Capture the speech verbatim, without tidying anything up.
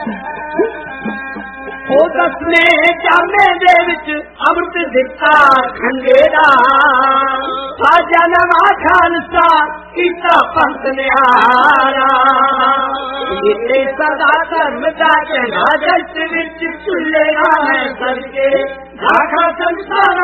ਉਹ ਦਸਵੇਂ ਜਾਮੇ ਦੇ ਵਿੱਚ ਅੰਮ੍ਰਿਤ ਦਿੱਤਾ ਖੰਡੇ ਦਾ ਸਾਜਾ ਨਵਾਂ ਖਾਲਸਾ ਕੀਤਾ ਪੰਥ ਨਿਹਾਰਾ ਇਹ ਸਦਾ ਧਰਮ ਦਾ ਝੰਡਾ ਜੱਟ ਵਿੱਚ ਝੁੱਲੇਗਾ ਹੈ ਸਦਕੇ ਰਾਖਾ